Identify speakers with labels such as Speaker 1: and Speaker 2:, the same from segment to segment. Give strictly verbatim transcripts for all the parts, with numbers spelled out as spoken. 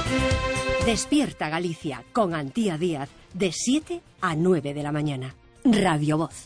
Speaker 1: Despierta Galicia con Antía Díaz de siete a nueve de la mañana. Radio Voz.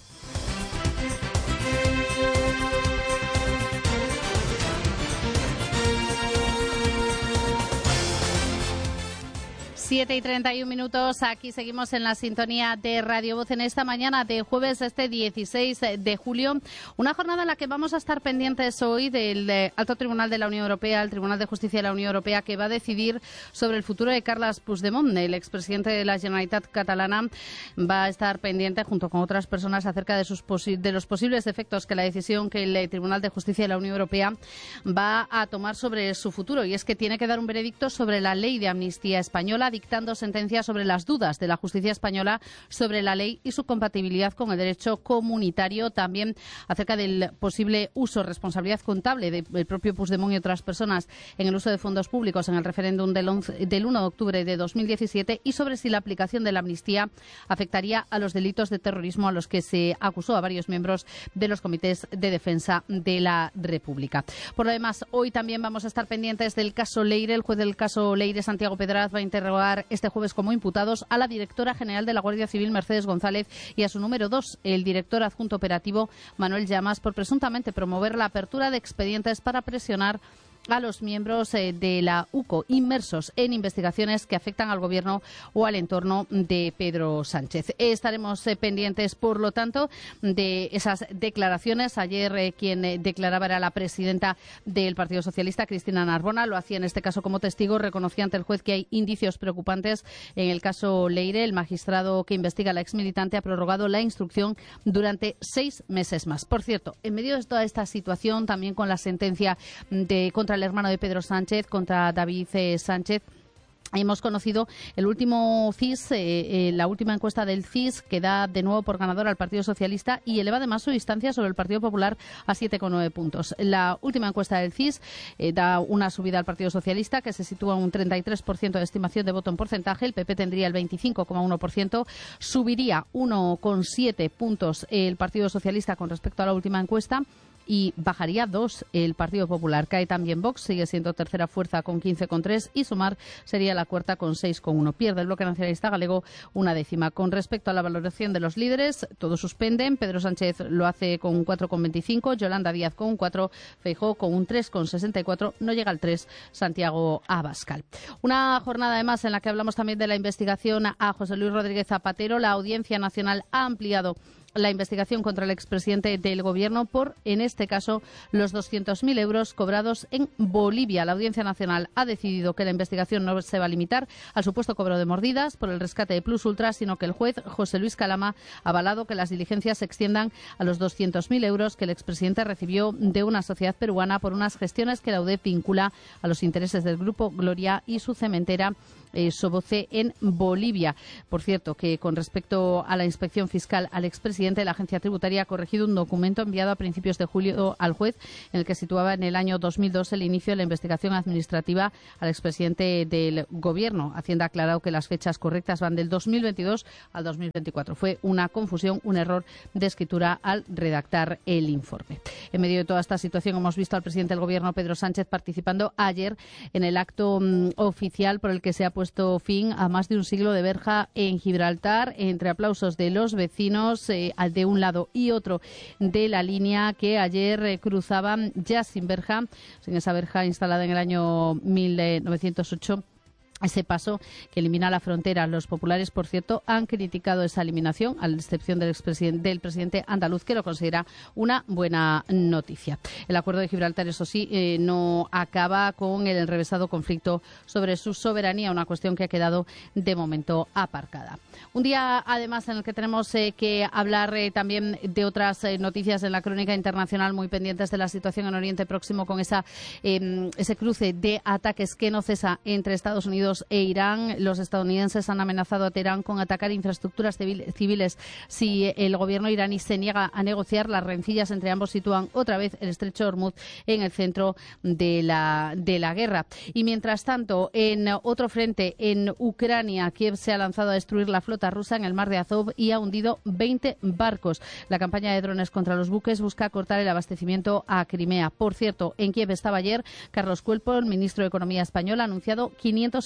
Speaker 2: siete y treinta y un minutos, aquí seguimos en la sintonía de Radio Voz en esta mañana de jueves, este dieciséis de julio. Una jornada en la que vamos a estar pendientes hoy del Alto Tribunal de la Unión Europea, el Tribunal de Justicia de la Unión Europea, que va a decidir sobre el futuro de Carles Puigdemont. El expresidente de la Generalitat catalana va a estar pendiente, junto con otras personas, acerca de, sus posi- de los posibles efectos que la decisión que el Tribunal de Justicia de la Unión Europea va a tomar sobre su futuro. Y es que tiene que dar un veredicto sobre la ley de amnistía española, dictando sentencia sobre las dudas de la justicia española sobre la ley y su compatibilidad con el derecho comunitario, también acerca del posible uso, responsabilidad contable del propio Puigdemont y otras personas en el uso de fondos públicos en el referéndum del, once, del uno de octubre de dos mil diecisiete, y sobre si la aplicación de la amnistía afectaría a los delitos de terrorismo a los que se acusó a varios miembros de los comités de defensa de la República. Por lo demás, hoy también vamos a estar pendientes del caso Leire. El juez del caso Leire, Santiago Pedraz, va a interrogar este jueves como imputados a la directora general de la Guardia Civil, Mercedes González, y a su número dos, el director adjunto operativo, Manuel Llamas, por presuntamente promover la apertura de expedientes para presionar a los miembros eh, de la U C O inmersos en investigaciones que afectan al Gobierno o al entorno de Pedro Sánchez. Estaremos eh, pendientes, por lo tanto, de esas declaraciones. Ayer eh, quien eh, declaraba era la presidenta del Partido Socialista, Cristina Narbona. Lo hacía en este caso como testigo. Reconocía ante el juez que hay indicios preocupantes en el caso Leire. El magistrado que investiga a la exmilitante ha prorrogado la instrucción durante seis meses más. Por cierto, en medio de toda esta situación, también con la sentencia de contra el hermano de Pedro Sánchez, contra David eh, Sánchez, hemos conocido el último C I S, eh, eh, la última encuesta del C I S, que da de nuevo por ganador al Partido Socialista y eleva además su distancia sobre el Partido Popular a siete coma nueve puntos. La última encuesta del C I S eh, da una subida al Partido Socialista, que se sitúa en un treinta y tres por ciento de estimación de voto en porcentaje. El P P tendría el veinticinco coma uno por ciento. Subiría uno coma siete puntos el Partido Socialista con respecto a la última encuesta. Y bajaría dos el Partido Popular. Cae también Vox, sigue siendo tercera fuerza con quince coma tres y Sumar sería la cuarta con seis coma uno. Pierde el Bloque Nacionalista Galego una décima. Con respecto a la valoración de los líderes, todos suspenden. Pedro Sánchez lo hace con un cuatro coma veinticinco, Yolanda Díaz con un cuatro, Feijóo con un tres coma sesenta y cuatro, no llega al tres Santiago Abascal. Una jornada además en la que hablamos también de la investigación a José Luis Rodríguez Zapatero. La Audiencia Nacional ha ampliado la investigación contra el expresidente del Gobierno por, en este caso, los doscientos mil euros cobrados en Bolivia. La Audiencia Nacional ha decidido que la investigación no se va a limitar al supuesto cobro de mordidas por el rescate de Plus Ultra, sino que el juez José Luis Calama ha avalado que las diligencias se extiendan a los doscientos mil euros que el expresidente recibió de una sociedad peruana por unas gestiones que la U D E P vincula a los intereses del Grupo Gloria y su cementera Eh, Soboce en Bolivia. Por cierto, que con respecto a la inspección fiscal al expresidente, la agencia tributaria ha corregido un documento enviado a principios de julio al juez en el que situaba en el año dos mil dos el inicio de la investigación administrativa al expresidente del Gobierno. Hacienda ha aclarado que las fechas correctas van del dos mil veintidós al dos mil veinticuatro. Fue una confusión, un error de escritura al redactar el informe. En medio de toda esta situación hemos visto al presidente del Gobierno, Pedro Sánchez, participando ayer en el acto mm, oficial por el que se ha puesto puesto fin a más de un siglo de verja en Gibraltar, entre aplausos de los vecinos eh, de un lado y otro de la línea, que ayer eh, cruzaban ya sin verja, sin esa verja instalada en el año mil novecientos ocho. Ese paso que elimina la frontera. Los populares, por cierto, han criticado esa eliminación, a la excepción del expresidente, del presidente andaluz, que lo considera una buena noticia. El acuerdo de Gibraltar, eso sí, eh, no acaba con el enrevesado conflicto sobre su soberanía, una cuestión que ha quedado de momento aparcada. Un día, además, en el que tenemos eh, que hablar eh, también de otras eh, noticias en la crónica internacional, muy pendientes de la situación en Oriente Próximo, con esa, eh, ese cruce de ataques que no cesa entre Estados Unidos e Irán. Los estadounidenses han amenazado a Teherán con atacar infraestructuras civiles si el gobierno iraní se niega a negociar. Las rencillas entre ambos sitúan otra vez el estrecho de Hormuz en el centro de la, de la guerra. Y mientras tanto, en otro frente, en Ucrania, Kiev se ha lanzado a destruir la flota rusa en el mar de Azov y ha hundido veinte barcos. La campaña de drones contra los buques busca cortar el abastecimiento a Crimea. Por cierto, en Kiev estaba ayer Carlos Cuerpo, el ministro de Economía español, ha anunciado quinientos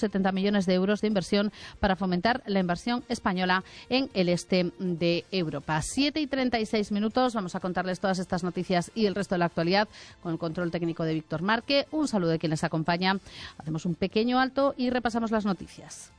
Speaker 2: setenta millones de euros de inversión para fomentar la inversión española en el este de Europa. siete y treinta y seis minutos. Vamos a contarles todas estas noticias y el resto de la actualidad con el control técnico de Víctor Marque. Un saludo de quien les acompaña. Hacemos un pequeño alto y repasamos las noticias.